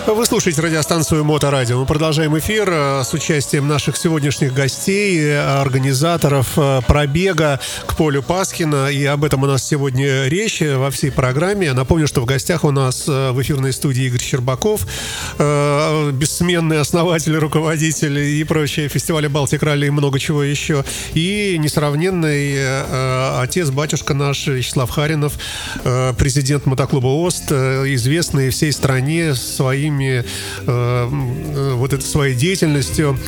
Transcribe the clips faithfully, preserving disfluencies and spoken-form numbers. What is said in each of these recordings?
Вы слушаете радиостанцию Моторадио. Мы продолжаем эфир с участием наших сегодняшних гостей, организаторов пробега к полю Пасхина. И об этом у нас сегодня речь во всей программе. Напомню, что в гостях у нас в эфирной студии Игорь Щербаков, бессменный основатель, руководитель и прочее фестиваля «Балтик Ралли» и много чего еще. И несравненный отец, батюшка наш Вячеслав Харинов, президент мотоклуба «Ост», известный всей стране своими вот этой своей деятельностью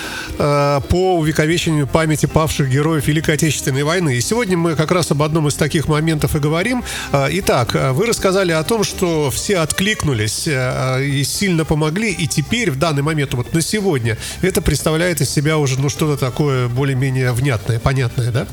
по увековечению памяти павших героев Великой Отечественной войны. И сегодня мы как раз об одном из таких моментов и говорим. Итак, вы рассказали о том, что все откликнулись и сильно помогли, и теперь, в данный момент, вот на сегодня, это представляет из себя уже ну, что-то такое более-менее внятное, понятное, да?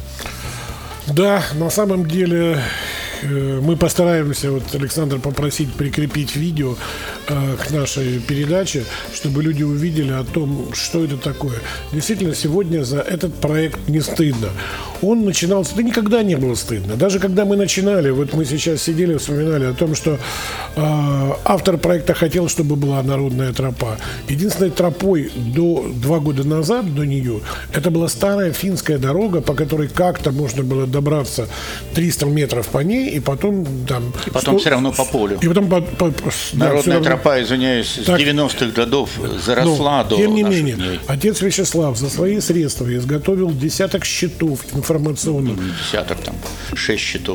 Да, на самом деле мы постараемся, вот, Александр, попросить прикрепить видео э, к нашей передаче, чтобы люди увидели о том, что это такое. Действительно, сегодня за этот проект не стыдно. Он начинался, да никогда не было стыдно. Даже когда мы начинали, вот мы сейчас сидели, вспоминали о том, что э, автор проекта хотел, чтобы была народная тропа. Единственной тропой до два года назад, до нее, это была старая финская дорога, по которой как-то можно было добраться триста метров по ней, и потом там... И потом сто... все равно по полю. И потом по, по, Народная да, тропа, равно... извиняюсь, так... с девяностых годов заросла. Но, до тем не наших менее, дней. Отец Вячеслав за свои средства изготовил десяток щитов информационных. Ну, десяток там, шесть щитов.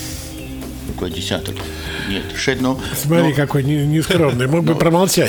Какой десяток? Нет, шесть, ну... Смотри, ну... какой нескромный. Мог бы промолчать.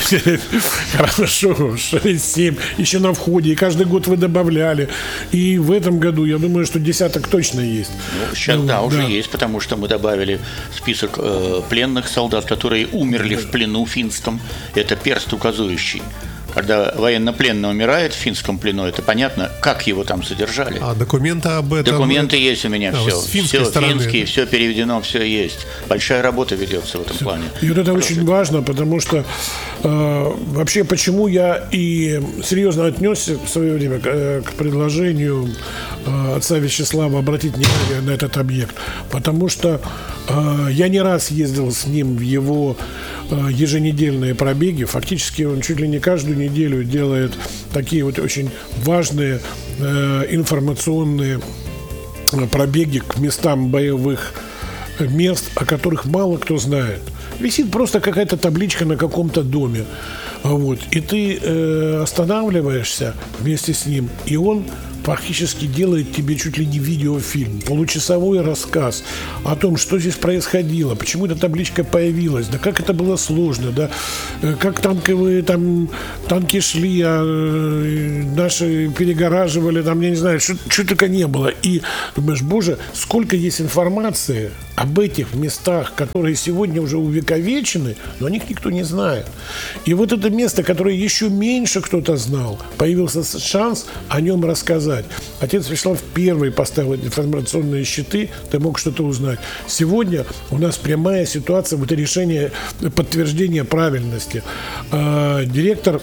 Хорошо, шесть, семь. Еще на входе. И каждый год вы добавляли. И в этом году, я думаю, что десяток точно есть. Ну, сейчас, ну, да, уже да. есть, потому что мы добавили список э, пленных солдат, которые умерли в плену финском. Это перст указующий. Когда военнопленный умирает в финском плену, это понятно, как его там содержали. А документы об этом? Документы есть у меня, а, все. Все стороны, финские, да? Все переведено, все есть. Большая работа ведется в этом плане. И вот это Просто очень важно, потому что э, вообще почему я и серьезно отнесся в свое время к, к предложению э, отца Вячеслава обратить внимание на этот объект. Потому что э, я не раз ездил с ним в его еженедельные пробеги. Фактически он чуть ли не каждую неделю делает такие вот очень важные э, информационные пробеги к местам боевых мест, о которых мало кто знает. Висит просто какая-то табличка на каком-то доме. Вот. И ты э, останавливаешься вместе с ним, и он фактически делает тебе чуть ли не видеофильм, получасовой рассказ о том, что здесь происходило, почему эта табличка появилась, да как это было сложно, да как танковые там танки шли, а наши перегораживали, там, я не знаю, что, что только не было. И думаешь, боже, сколько есть информации об этих местах, которые сегодня уже увековечены, но о них никто не знает. И вот это место, которое еще меньше кто-то знал, появился шанс о нем рассказать. Отец Вячеслав первый поставил информационные щиты, ты мог что-то узнать. Сегодня у нас прямая ситуация, вот решение, подтверждение правильности. Э, директор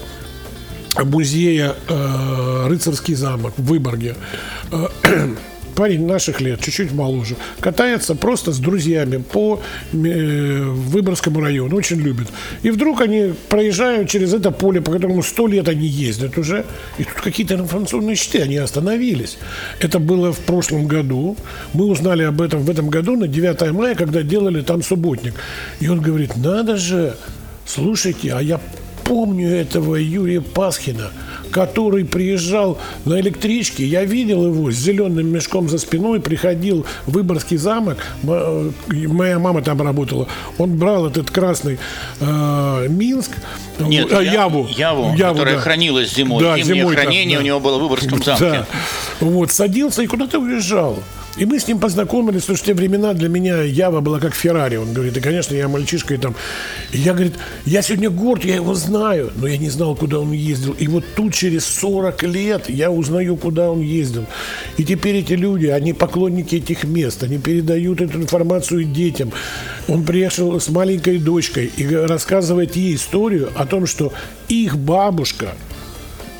музея э, «Рыцарский замок» в Выборге, э, парень наших лет, чуть-чуть моложе, катается просто с друзьями по э, Выборгскому району, очень любит. И вдруг они проезжают через это поле, по которому сто лет они ездят уже, и тут какие-то информационные щиты, они остановились. Это было в прошлом году. Мы узнали об этом в этом году на девятое мая, когда делали там субботник. И он говорит, надо же, слушайте, а я помню этого Юрия Пасхина, который приезжал на электричке. Я видел его с зеленым мешком за спиной, приходил в Выборгский замок. Моя мама там работала. Он брал этот красный э, Минск. Нет, э, я, Яву, Яву, Яву, которая да. хранилась зимой. Да, Зимнее зимой хранение там, да. у него было в Выборгском замке. Да. Вот, садился и куда-то уезжал. И мы с ним познакомились, потому что в те времена для меня Ява была как Феррари. Он говорит, и, конечно, я мальчишка, и там... И я, говорит, я сегодня горд, я его знаю, но я не знал, куда он ездил. И вот тут через сорок лет я узнаю, куда он ездил. И теперь эти люди, они поклонники этих мест, они передают эту информацию детям. Он приехал с маленькой дочкой и рассказывает ей историю о том, что их бабушка,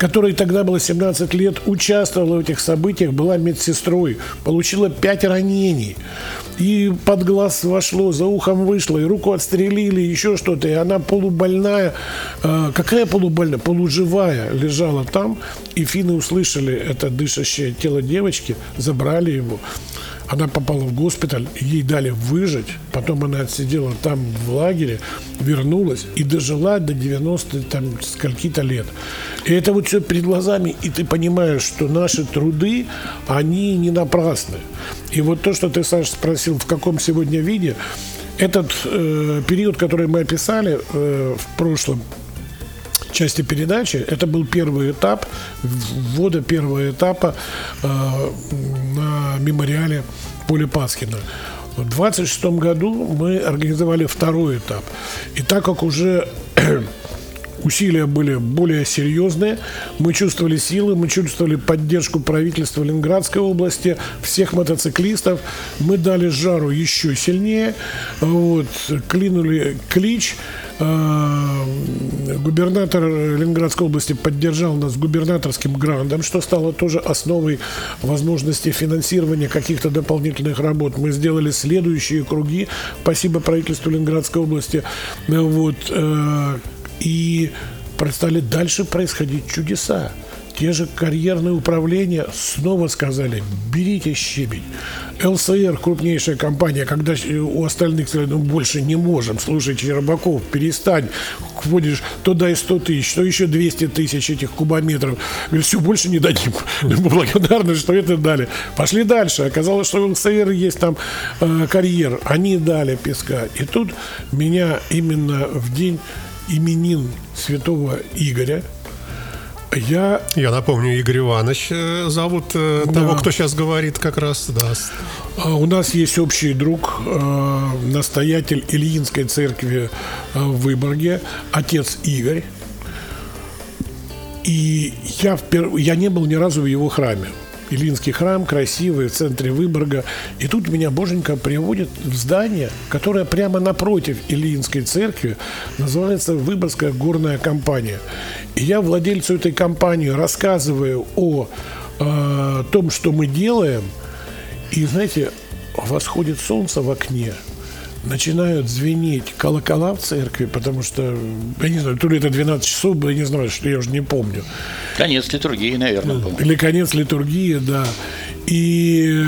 которой тогда было семнадцать лет, участвовала в этих событиях, была медсестрой, получила пять ранений. И под глаз вошло, за ухом вышло, и руку отстрелили, еще что-то. И она полубольная, э, какая полубольная? Полуживая лежала там. И финны услышали это дышащее тело девочки, забрали его. Она попала в госпиталь, ей дали выжить. Потом она отсидела там в лагере, вернулась и дожила до девяноста там скольки-то лет. И это вот все перед глазами, и ты понимаешь, что наши труды, они не напрасны. И вот то, что ты, Саша, спросил, в каком сегодня виде, этот э, период, который мы описали э, в прошлом части передачи, это был первый этап ввода первого этапа э, на мемориале Поля Пасхина. В двадцать шестом году мы организовали второй этап. И так как уже усилия были более серьезные, мы чувствовали силы, мы чувствовали поддержку правительства Ленинградской области, всех мотоциклистов, мы дали жару еще сильнее, вот, клинули клич. Губернатор Ленинградской области поддержал нас губернаторским грантом, что стало тоже основой возможности финансирования каких-то дополнительных работ. Мы сделали следующие круги, спасибо правительству Ленинградской области, вот, и стали дальше происходить чудеса. Те же карьерные управления снова сказали: берите щебень. ЛСР, крупнейшая компания, когда у остальных сказали: ну больше не можем, слушай, Щербаков, перестань, вводишь то дай сто тысяч, что еще двести тысяч этих кубометров. Говорит, все, больше не дадим. Мы благодарны, что это дали. Пошли дальше. Оказалось, что у ЛСР есть там э, карьер. Они дали песка. И тут меня именно в день именин святого Игоря, Я... Я напомню, Игорь Иванович зовут да. того, кто сейчас говорит как раз. Да. У нас есть общий друг, настоятель Ильинской церкви в Выборге, отец Игорь. И я, впер... я не был ни разу в его храме. Ильинский храм красивый, в центре Выборга. И тут меня боженька приводит в здание, которое прямо напротив Ильинской церкви, называется Выборгская горная компания. И я владельцу этой компании рассказываю о э, том, что мы делаем. И, знаете, восходит солнце в окне. Начинают звенеть колокола в церкви, потому что, я не знаю, то ли это двенадцать часов, я не знаю, что я уже не помню. Конец литургии, наверное, был. Или конец литургии, да. И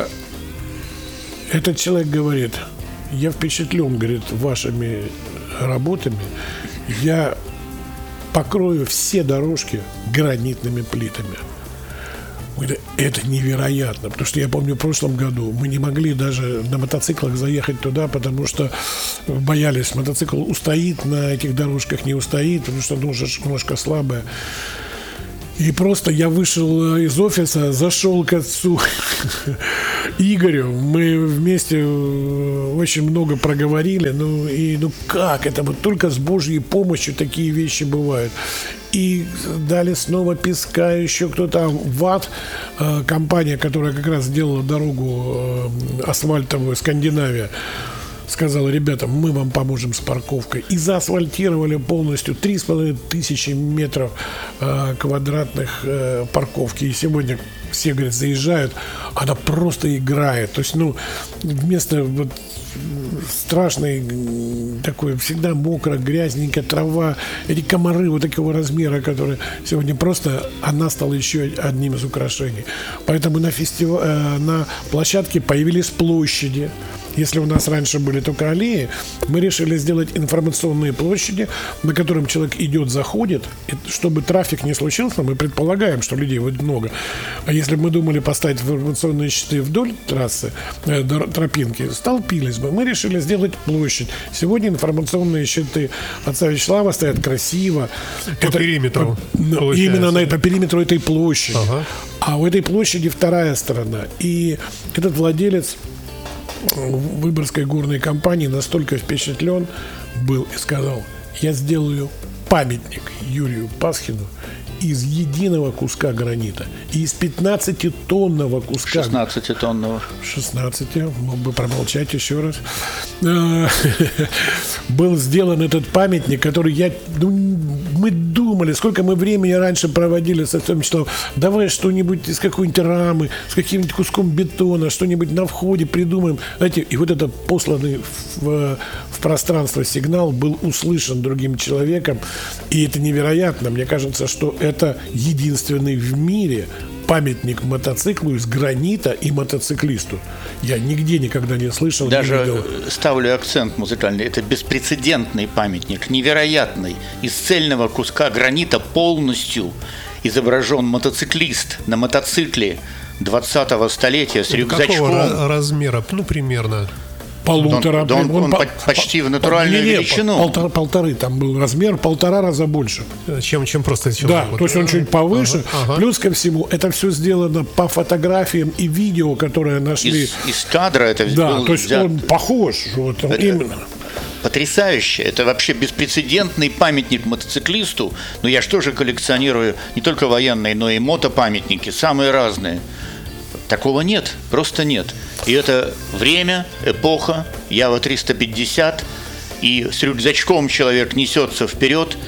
этот человек говорит: я впечатлен, говорит, вашими работами. Я покрою все дорожки гранитными плитами. Это невероятно, потому что я помню, в прошлом году мы не могли даже на мотоциклах заехать туда, потому что боялись, мотоцикл устоит на этих дорожках, не устоит, потому что ножка, ножка слабая. И просто я вышел из офиса, зашел к отцу Игорю, мы вместе очень много проговорили, ну и ну как, это вот только с Божьей помощью такие вещи бывают. И дали снова песка, еще кто-то, ВАТ, компания, которая как раз сделала дорогу асфальтовую, Скандинавия, сказала: ребята, мы вам поможем с парковкой. И заасфальтировали полностью три с половиной тысячи метров э, квадратных э, парковки. И сегодня все, говорят, заезжают, она просто играет. То есть, ну, вместо вот страшной такой, всегда мокро, грязненькая трава, эти комары вот такого размера, которые сегодня просто, она стала еще одним из украшений. Поэтому на фестивале, э, на площадке появились площади. Если у нас раньше были только аллеи, мы решили сделать информационные площади, на котором человек идет, заходит, и чтобы трафик не случился, мы предполагаем, что людей будет много. А если бы мы думали поставить информационные щиты вдоль трассы, э, тропинки, столпились бы. Мы решили сделать площадь. Сегодня информационные щиты отца Вячеслава стоят красиво. По это, периметру. По, именно на, по периметру этой площади. Ага. А у этой площади вторая сторона. И этот владелец Выборгской горной компании настолько впечатлен был и сказал: я сделаю памятник Юрию Пасхину из единого куска гранита. И из пятнадцатитонного куска. шестнадцатитонного. шестнадцать, мог бы промолчать еще раз. Был сделан этот памятник, который я... Ну, мы думали, сколько мы времени раньше проводили с этим Вячеславом. Давай что-нибудь из какой-нибудь рамы, с каким-нибудь куском бетона, что-нибудь на входе придумаем. Знаете, и вот этот посланный в, в пространство сигнал был услышан другим человеком. И это невероятно. Мне кажется, что это единственный в мире памятник мотоциклу из гранита и мотоциклисту. Я нигде никогда не слышал. Даже не видел. Ставлю акцент музыкальный. Это беспрецедентный памятник, невероятный. Из цельного куска гранита полностью изображен мотоциклист на мотоцикле двадцатого столетия с рюкзачком. Какого размера? Ну, примерно. Полутора. Он, он, он, он по, почти в натуральную не, не, величину. Полтора, полторы. Там был размер полтора раза больше. Чем, чем просто человек. Да, вот. То есть он чуть повыше. Ага, ага. Плюс ко всему, это все сделано по фотографиям и видео, которые нашли. Из, из кадра это да, был то есть взят. Он похож. Вот, это именно. Потрясающе. Это вообще беспрецедентный памятник мотоциклисту. Но я же тоже коллекционирую не только военные, но и мотопамятники. Самые разные. Такого нет, просто нет. И это время, эпоха, Ява триста пятьдесят, и с рюкзачком человек несется вперед,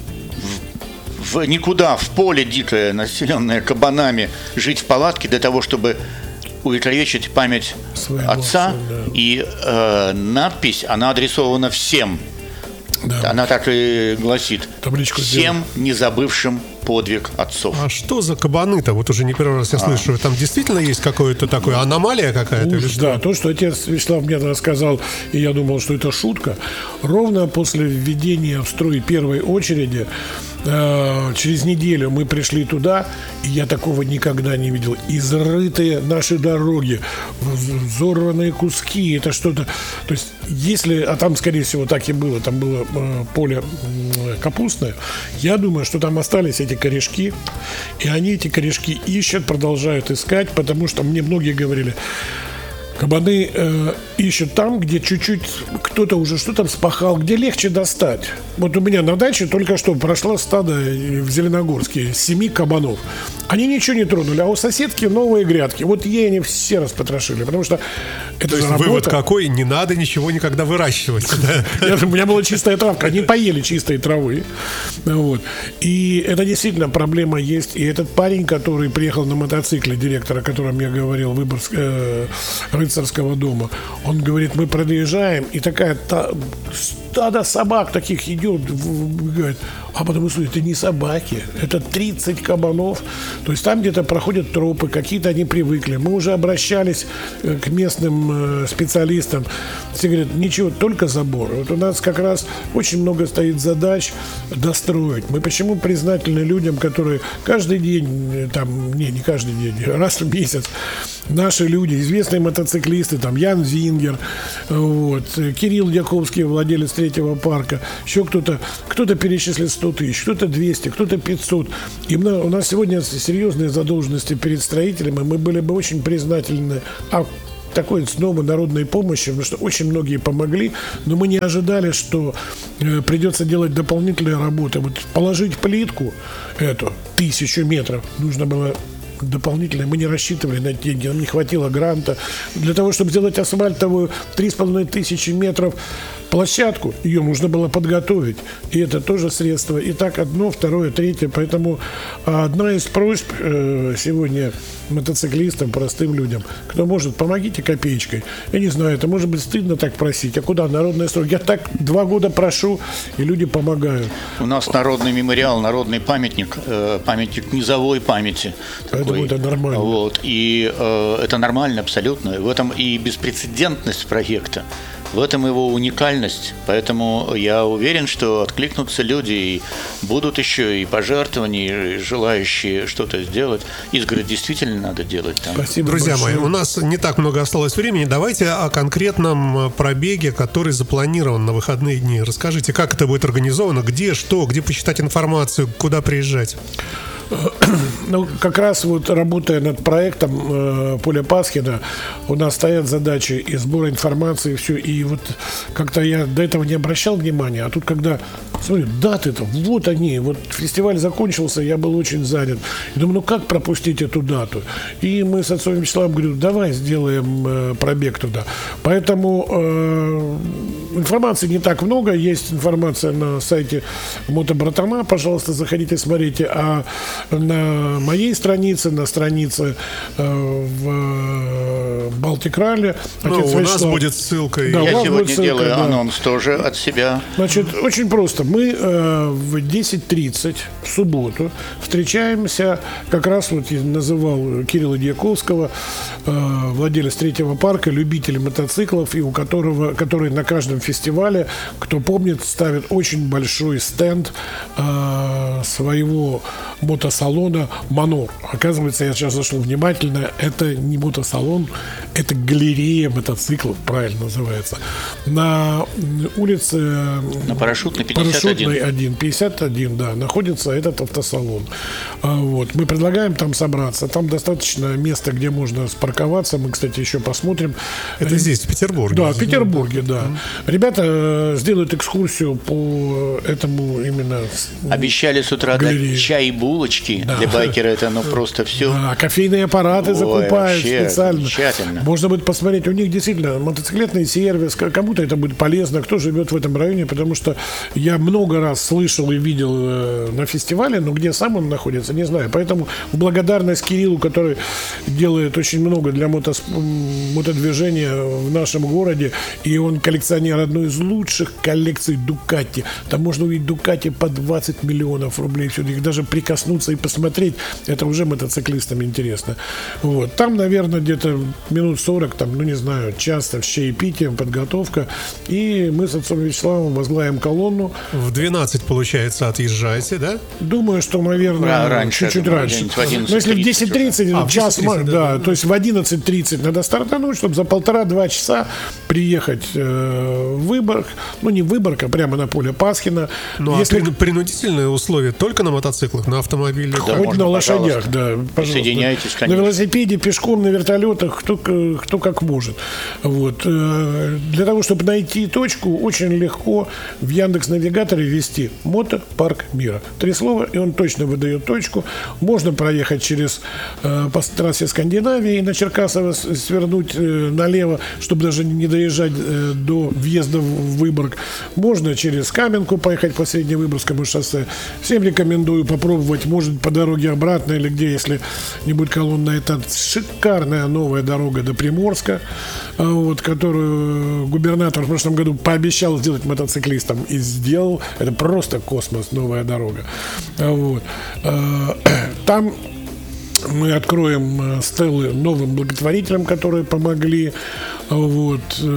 в, в никуда, в поле дикое, населенное кабанами, жить в палатке для того, чтобы увековечить память своего отца. Отца, да. И э, надпись, она адресована всем. Да. Она так и гласит: табличку всем сделал. Не забывшим подвиг отцов. А что за кабаны-то? Вот уже не первый раз я слышу. А. Там действительно есть какое-то такое аномалия какая-то? Уж, да, то, что отец Вячеслав мне рассказал, и я думал, что это шутка. Ровно после введения в строй первой очереди, э, через неделю мы пришли туда, и я такого никогда не видел. Изрытые наши дороги, взорванные куски, это что-то... То есть, если... А там, скорее всего, так и было. Там было э, поле э, капустное. Я думаю, что там остались эти корешки, и они эти корешки ищут, продолжают искать, потому что мне многие говорили, кабаны э, ищут там, где чуть-чуть кто-то уже что-то вспахал, где легче достать. Вот у меня на даче только что прошло стадо в Зеленогорске, семи кабанов. Они ничего не тронули, а у соседки новые грядки. Вот ей они все распотрошили, потому что это То есть работа. Вывод какой? Не надо ничего никогда выращивать. У меня была чистая травка, они поели чистой травы. И это действительно проблема есть. И этот парень, который приехал на мотоцикле, директор, о котором я говорил, Рыцарского дома, он говорит, мы проезжаем, и такая стадо собак таких идет, говорит, а потому что это не собаки, это тридцать кабанов. То есть там где-то проходят тропы, какие-то они привыкли. Мы уже обращались к местным специалистам. Все говорят, ничего, только забор. Вот у нас как раз очень много стоит задач достроить. Мы почему признательны людям, которые каждый день, там, не, не каждый день, раз в месяц, наши люди, известные мотоциклисты, там, Ян Зингер, вот, Кирилл Дьяковский, владелец третьего парка, еще кто-то, кто-то перечислит сто тысяч, кто-то двести, кто-то пятьсот. И у нас сегодня серьезные задолженности перед строителями, мы были бы очень признательны а такой снова народной помощи, потому что очень многие помогли, но мы не ожидали, что э, придется делать дополнительные работы. Вот положить плитку эту тысячу метров нужно было дополнительно. Мы не рассчитывали на деньги, нам не хватило гранта. Для того, чтобы сделать асфальтовую три с половиной тысячи метров площадку, ее нужно было подготовить. И это тоже средства. И так одно, второе, третье. Поэтому одна из просьб э, сегодня мотоциклистам, простым людям, кто может, помогите копеечкой. Я не знаю, это может быть стыдно так просить. А куда? Народная стройка. Я так два года прошу, и люди помогают. У нас народный мемориал, народный памятник, э, памятник низовой памяти. Поэтому это нормально. Вот. И э, это нормально абсолютно. В этом и беспрецедентность проекта. В этом его уникальность, поэтому я уверен, что откликнутся люди, и будут еще и пожертвования, и желающие что-то сделать. Изгородь действительно надо делать там. Спасибо, друзья большое. Мои, у нас не так много осталось времени. Давайте о конкретном пробеге, который запланирован на выходные дни. Расскажите, как это будет организовано, где, что, где почитать информацию, куда приезжать. Ну, как раз вот работая над проектом э, Поля Пасхина, у нас стоят задачи и сбора информации, и все. И вот как-то я до этого не обращал внимания, а тут когда смотрю, даты-то, вот они, вот фестиваль закончился, я был очень занят. И думаю, ну как пропустить эту дату? И мы с отцом Вячеславом говорим, давай сделаем э, пробег туда. Поэтому э, информации не так много, есть информация на сайте Мотобратана, пожалуйста, заходите, смотрите, а на моей странице, на странице э, в Балтикрале. Ну, у нас будет ссылка. Да, я сегодня ссылка, делаю да. анонс тоже от себя. Значит, очень просто. Мы э, в десять тридцать в субботу встречаемся, как раз вот я называл Кирилла Дьяковского, э, владелец третьего парка, любитель мотоциклов, и у которого, который на каждом фестивале, кто помнит, ставит очень большой стенд э, своего мотосалона «Манор». Оказывается, я сейчас зашел внимательно, это не мотосалон, это галерея мотоциклов, правильно называется. На улице... На Парашютной пятьдесят один. Парашютной один, пятьдесят один, да, находится этот автосалон. А, вот. Мы предлагаем там собраться. Там достаточно места, где можно спарковаться. Мы, кстати, еще посмотрим. Это здесь, в Петербурге. Да, в Петербурге, да. Mm-hmm. Ребята э, сделают экскурсию по этому именно... Обещали с утра галерее. Дать чай и булочки. Да. Для байкера это ну просто все. Да, кофейные аппараты Ой, закупают специально. Замечательно. Можно будет посмотреть. У них действительно мотоциклетный сервис. Кому-то это будет полезно, кто живет в этом районе, потому что я много раз слышал и видел э, на фестивале, но где сам он находится, не знаю. Поэтому благодарность Кириллу, который делает очень много для мотос... мотодвижения в нашем городе, и он коллекционер одной из лучших коллекций Дукати. Там можно увидеть Дукати по двадцать миллионов рублей. Все, их даже прикоснуться и посмотреть, это уже мотоциклистам интересно. Вот. Там, наверное, где-то минут сорок, там, ну не знаю, час с чаепитием, подготовка. И мы с отцом Вячеславом возглавим колонну. В двенадцать, получается, отъезжаете, да? Думаю, что, наверное, раньше, чуть-чуть думаю, раньше. Но если в десять тридцать, а, час, да, да, то есть в одиннадцать тридцать надо стартануть, чтобы за полтора-два часа приехать э, в Выборг. Ну, не в Выборг, а прямо на поле Пасхина. Ну, если... а принудительные условия только на мотоциклах, на автомобилях? Да, хоть можно, на лошадях, да, пожалуйста. Присоединяйтесь, конечно. На велосипеде, пешком, на вертолетах, кто, кто как может. Вот. Для того, чтобы найти точку, очень легко в Яндекс.Навигаторе ввести «Мотопарк мира». Три слова, и он точно выдает точку. Можно проехать через э, по трассе Скандинавии и на Черкасово свернуть э, налево, чтобы даже не доезжать э, до въезда в Выборг. Можно через Каменку поехать по Средневыборгскому шоссе. Всем рекомендую попробовать, может, по дороге обратно или где, если не будет колонна. Это шикарная новая дорога до Приморска, э, вот, которую губернатор в прошлом году пообещал сделать мотоциклистам и сделал. Это просто космос, новая дорога. Вот. Там мы откроем стелы новым благотворителям, которые помогли. Вот.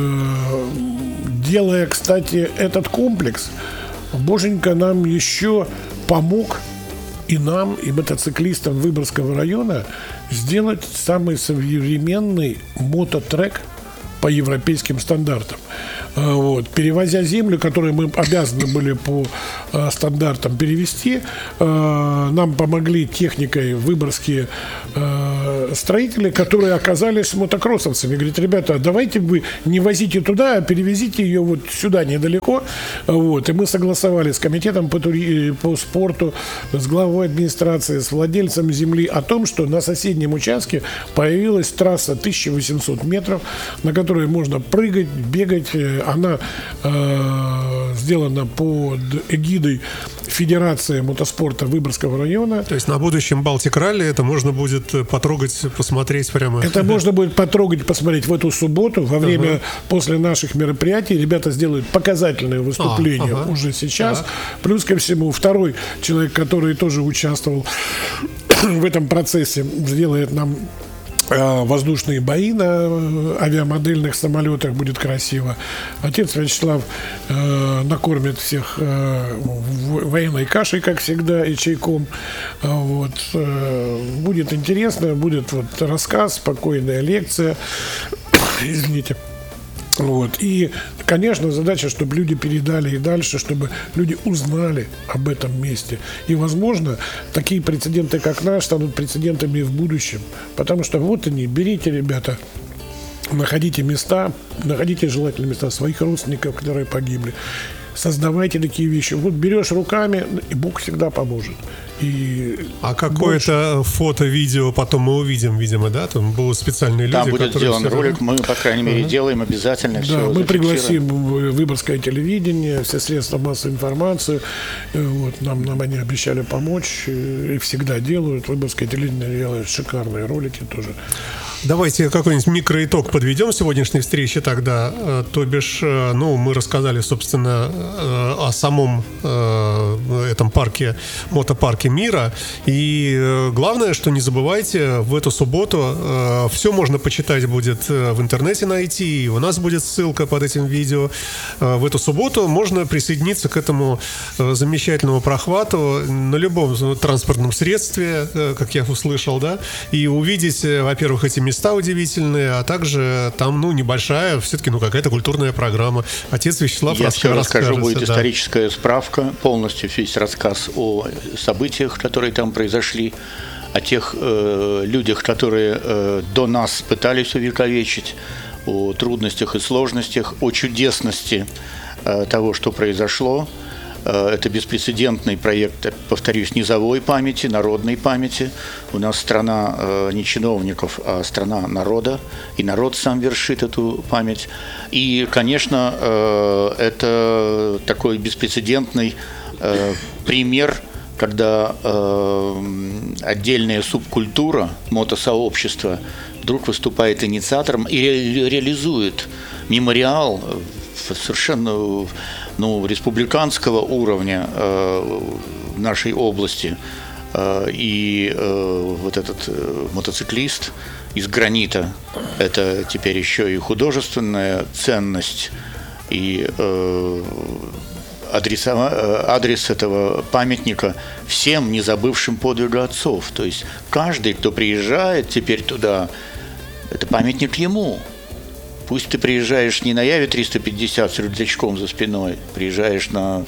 Делая, кстати, этот комплекс, Боженька нам еще помог и нам, и мотоциклистам Выборгского района сделать самый современный мототрек по европейским стандартам. Вот. Перевозя землю, которую мы обязаны были по э, стандартам перевести, э, нам помогли техникой выборгские э, строители, которые оказались мотокроссовцами. Говорит, ребята, давайте вы не возите туда, а перевезите ее вот сюда недалеко. Вот. И мы согласовали с комитетом по, тури... по спорту, с главой администрации, с владельцем земли о том, что на соседнем участке появилась трасса тысяча восемьсот метров, на которой можно прыгать, бегать. Она э, сделана под эгидой Федерации мотоспорта Выборгского района. То есть на будущем Балтик-ралли это можно будет потрогать, посмотреть прямо. Это можно будет потрогать, посмотреть в эту субботу во время, ага. после наших мероприятий. Ребята сделают показательное выступление а, ага. уже сейчас. Ага. Плюс ко всему, второй человек, который тоже участвовал в этом процессе, сделает нам воздушные бои на авиамодельных самолетах, будет красиво. Отец Вячеслав э, накормит всех э, военной кашей, как всегда, и чайком. Вот. Э, будет интересно, будет вот рассказ, спокойная лекция. Извините. Вот. И, конечно, задача, чтобы люди передали и дальше, чтобы люди узнали об этом месте. И, возможно, такие прецеденты, как наш, станут прецедентами и в будущем. Потому что вот они, берите, ребята, находите места, находите желательно места своих родственников, которые погибли. Создавайте такие вещи. Вот берешь руками, и Бог всегда поможет. И а какое-то больше... фото, видео потом мы увидим, видимо, да? Там будут специальные люди, там будет которые... сделан ролик, мы, по крайней мере, uh-huh. делаем обязательно. Да, мы пригласим Выборгское телевидение, все средства массовой информации. Вот, нам, нам они обещали помочь и всегда делают. Выборгское телевидение делает шикарные ролики тоже. Давайте какой-нибудь микроитог подведем сегодняшней встречи тогда. То бишь, ну, мы рассказали, собственно, о самом этом парке, мотопарке мира. И главное, что не забывайте, в эту субботу все можно почитать будет в интернете найти. И у нас будет ссылка под этим видео. В эту субботу можно присоединиться к этому замечательному прохвату на любом транспортном средстве, как я услышал, да, и увидеть, во-первых, эти места удивительные, а также там, ну, небольшая, все-таки, ну, какая-то культурная программа. Отец Вячеслав Я все расскажу, будет да. историческая справка, полностью весь рассказ о событиях, которые там произошли, о тех э, людях, которые э, до нас пытались увековечить, о трудностях и сложностях, о чудесности э, того, что произошло. Это беспрецедентный проект, повторюсь, низовой памяти, народной памяти. У нас страна э, не чиновников, а страна народа, и народ сам вершит эту память. И, конечно, э, это такой беспрецедентный э, пример, когда э, отдельная субкультура мотосообщества вдруг выступает инициатором и ре- реализует мемориал совершенно, ну, республиканского уровня э, в нашей области. Э, и э, вот этот э, мотоциклист из гранита – это теперь еще и художественная ценность, и э, адрес, адрес этого памятника всем не забывшим подвига отцов. То есть каждый, кто приезжает теперь туда, это памятник ему. Пусть ты приезжаешь не на Яве триста пятьдесят с рюкзачком за спиной, приезжаешь на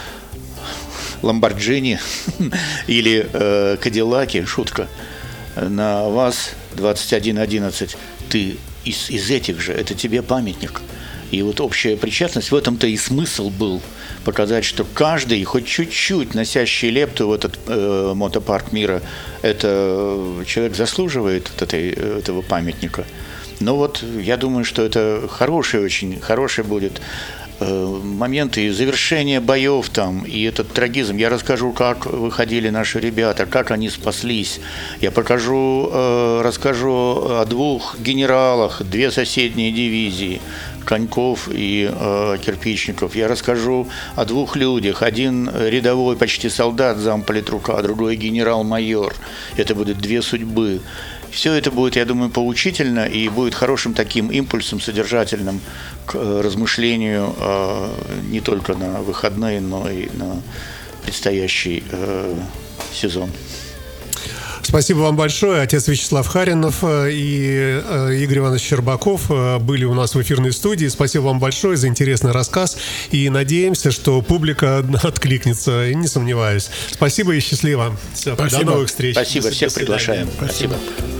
Ламборджини или э, Кадиллаке, шутка, на ВАЗ двадцать один одиннадцать, ты из, из этих же, это тебе памятник. И вот общая причастность, в этом-то и смысл был, показать, что каждый, хоть чуть-чуть носящий лепту в этот э, мотопарк мира, это человек заслуживает от этой, этого памятника. Но вот я думаю, что это хороший, очень хороший будет э, момент и завершение боев там, и этот трагизм. Я расскажу, как выходили наши ребята, как они спаслись. Я покажу, э, расскажу о двух генералах, две соседние дивизии, Коньков и э, Кирпичников. Я расскажу о двух людях. Один рядовой почти солдат, замполитрука, а другой генерал-майор. Это будут две судьбы. Все это будет, я думаю, поучительно и будет хорошим таким импульсом содержательным к размышлению э, не только на выходные, но и на предстоящий э, сезон. Спасибо вам большое. Отец Вячеслав Харинов и Игорь Иванович Щербаков были у нас в эфирной студии. Спасибо вам большое за интересный рассказ. И надеемся, что публика откликнется. И не сомневаюсь. Спасибо и счастливо. Все, спасибо. До новых встреч. Спасибо. Всех приглашаем. Спасибо.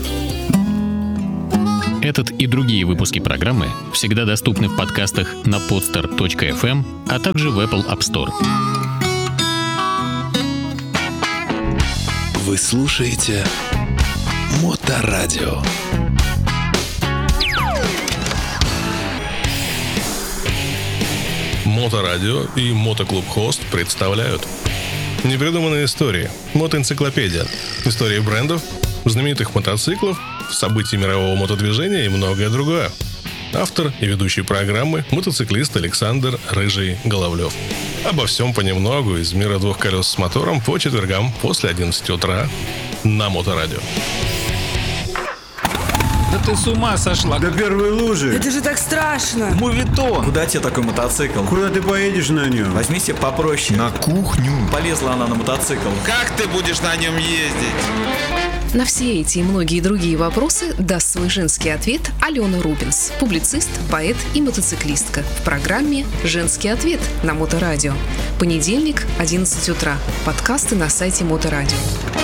Этот и другие выпуски программы всегда доступны в подкастах на podster точка эф эм, а также в Apple App Store. Вы слушаете Моторадио. Моторадио и Мотоклуб Хост представляют непридуманные истории. Мотоэнциклопедия. Истории брендов, знаменитых мотоциклов, событий мирового мотодвижения и многое другое. Автор и ведущий программы – мотоциклист Александр Рыжий Головлев. Обо всем понемногу из мира двух колес с мотором по четвергам после одиннадцати утра на Моторадио. Да ты с ума сошла. До первой лужи. Это же так страшно. Мувитон. Куда тебе такой мотоцикл? Куда ты поедешь на нем? Возьми себе попроще. На кухню. Полезла она на мотоцикл. Как ты будешь на нем ездить? На все эти и многие другие вопросы даст свой женский ответ Алена Рубинс, публицист, поэт и мотоциклистка в программе «Женский ответ» на Моторадио. Понедельник, одиннадцать утра. Подкасты на сайте Моторадио.